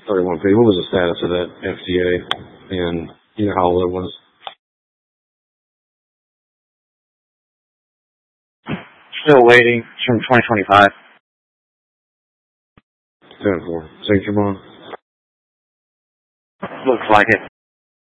31P. What was the status of that FTA? And you know how old it was? Still waiting. It's from 2025. 10-4. Signature bond? Looks like it.